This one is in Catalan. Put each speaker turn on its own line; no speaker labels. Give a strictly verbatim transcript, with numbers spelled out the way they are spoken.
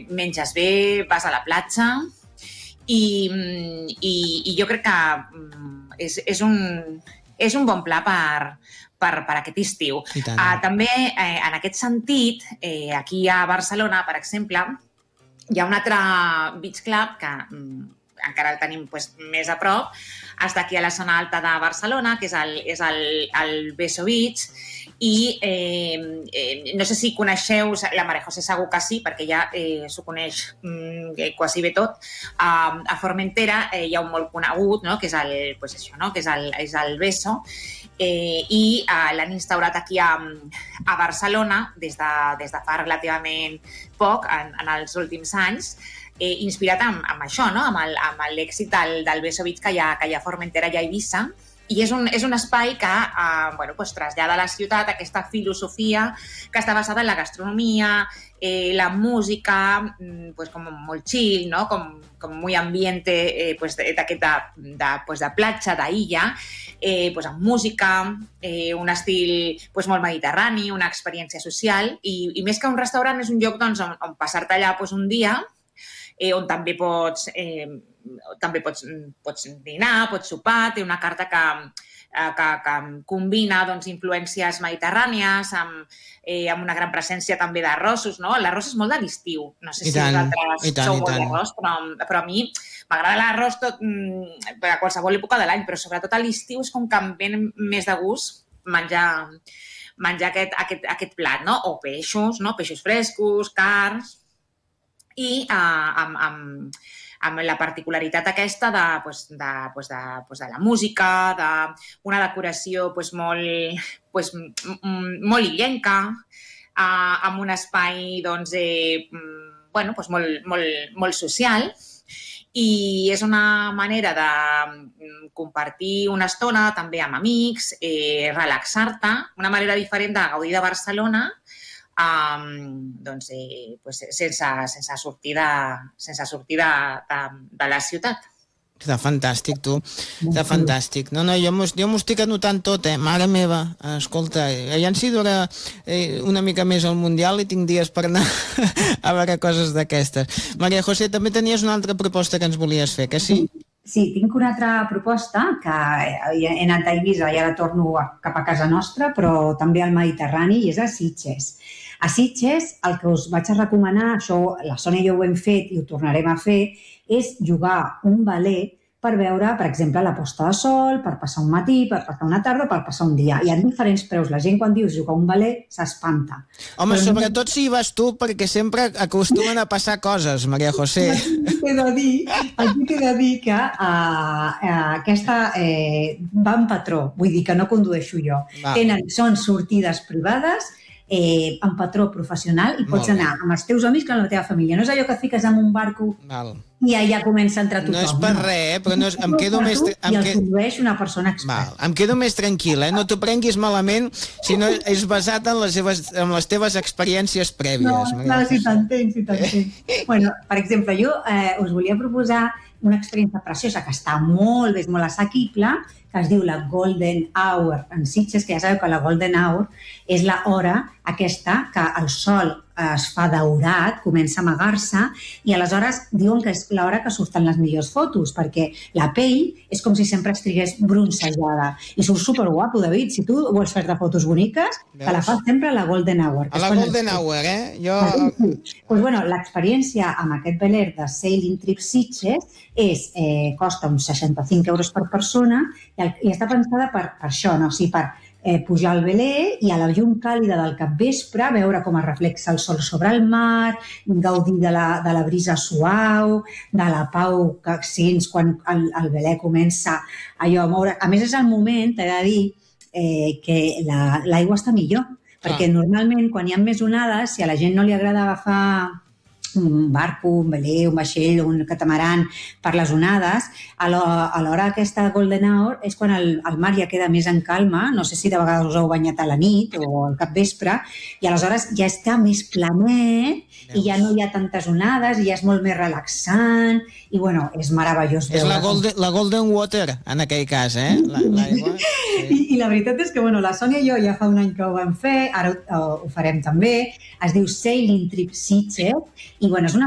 menges bé, vas a la platja i, i, i jo crec que és, és, un, és un bon pla per, per, per aquest estiu. Uh, també, eh, en aquest sentit, eh, aquí a Barcelona, per exemple, hi ha un altre beach club que mm, encara el tenim pues, més a prop, està aquí a la zona alta de Barcelona, que és el, és el, el Beso Beach, i eh, eh, no sé si coneixeu, la Maria José segur que sí, perquè ja eh, s'ho coneix mm, quasi bé tot. Uh, a Formentera eh, hi ha un molt conegut, no?, que és el, pues això, no?, que és el, és el Beso, eh, i uh, l'han instaurat aquí a, a Barcelona des de, des de fa relativament poc, en, en els últims anys, eh, inspirat amb, amb això, no?, amb, el, amb l'èxit del, del Beso Beach que hi ha, que hi ha a Formentera i a Eivissa. I és un, és un espai que eh, bueno, pues, trasllada a la ciutat aquesta filosofia que està basada en la gastronomia, eh, la música, pues, com molt chill, no? com, com muy ambiente eh, pues, d'aquest de, de, pues, de platja, d'illa, eh, pues, amb música, eh, un estil pues, molt mediterrani, una experiència social, i, i més que un restaurant és un lloc doncs, on, on passar-te allà pues, un dia, eh, on també pots... Eh, també pots, pots dinar, pots sopar, té una carta que, que, que combina doncs, influències mediterrànies amb, eh, amb una gran presència també d'arrossos, no? L'arròs és molt de l'estiu, no sé I si tant, vosaltres tant, sou molt d'arròs, però, però a mi m'agrada l'arròs tot, a qualsevol època de l'any, però sobretot a l'estiu és com que em ve més de gust menjar, menjar aquest, aquest, aquest plat, no? O peixos, no? Peixos frescos, carns, i eh, amb, amb amb la particularitat aquesta de, pues, de, pues, de, pues, de la música, d'una decoració pues, molt, pues, molt illenca, eh, amb un espai doncs, eh, bueno, pues, molt, molt, molt social, i és una manera de compartir una estona també amb amics, eh, relaxar-te, una manera diferent de gaudir de Barcelona, Um, doncs, eh, pues, sense, sense sortir, de, sense sortir de, de, de la ciutat.
Està fantàstic, tu. Està fantàstic. No, no, jo m'ho estic anotant tot, eh? Mare meva, escolta, ja si dura eh, una mica més el Mundial i tinc dies per anar a veure coses d'aquestes. Maria José, també tenies una altra proposta que ens volies fer, que sí?
Sí, tinc una altra proposta que he anat a Eivissa i ara torno cap a casa nostra, però també al Mediterrani, i és a Sitges. A Sitges, el que us vaig a recomanar, això la Sònia i jo ho hem fet i ho tornarem a fer, és jugar un ballet per veure, per exemple, la posta de sol, per passar un matí, per passar una tarda, per passar un dia. Hi ha diferents preus. La gent, quan dius jugar un ballet, s'espanta.
Home, però sobretot no... si hi vas tu, perquè sempre acostumen a passar coses, Maria José.
Aquí t'he de dir, aquí t'he de dir que uh, uh, aquesta eh, va en patró, vull dir que no condueixo jo. Tenen, són sortides privades, Eh, en patró professional, i pots anar amb els teus amics que amb la teva família. No és allò que et fiques en un barco Val. i allà comença a entrar tothom.
No és per res, eh? Però no és, em quedo més...
I el condueix una persona experta.
Val. Em quedo més tranquil, eh? No t'ho prenguis malament, sinó és basat en les, seves, en les teves experiències prèvies.
No, no, si t'entenc, si t'entenc. Bueno, per exemple, jo eh, us volia proposar una experiència preciosa que està molt bé, molt assequible, que es diu la Golden Hour en Sitges, que ja sabeu que la Golden Hour és l'hora aquesta que el sol es fa daurat, comença a amagar-se, i aleshores diuen que és l'hora que surten les millors fotos, perquè la pell és com si sempre estigués bronzejada. I surt superguapo, David. Si tu vols fer-te fotos boniques, te la fas sempre a la Golden Hour.
A la Golden Hour, eh? Jo...
Pues bueno, l'experiència amb aquest veler de Sailing Trip Sitges és, eh, costa uns seixanta-cinc euros per persona i, el, i està pensada per, per això, no? O sigui, per eh, pujar al veler i a la llum càlida del capvespre veure com es reflexa el sol sobre el mar, gaudir de la, de la brisa suau, de la pau que sents quan el, el veler comença allò a moure. A més, és el moment, t'he de dir, eh, que la, l'aigua està millor, perquè ah. normalment quan hi ha més onades, si a la gent no li agrada agafar un barco, un veler, un vaixell, un catamaran per les onades, a l'hora aquesta Golden Hour és quan el, el mar ja queda més en calma, no sé si de vegades us heu banyat a la nit o al capvespre, i aleshores ja està més planet i ja no hi ha tantes onades i ja és molt més relaxant i bueno, és meravellós.
És la golden, la golden Water en aquell cas, eh? La, l'aigua,
sí. I, I la veritat és que bueno, la Sònia i jo ja fa un any que ho vam fer, ara ho, ho farem també, es diu Sailing Trip Sitges, i bueno, és una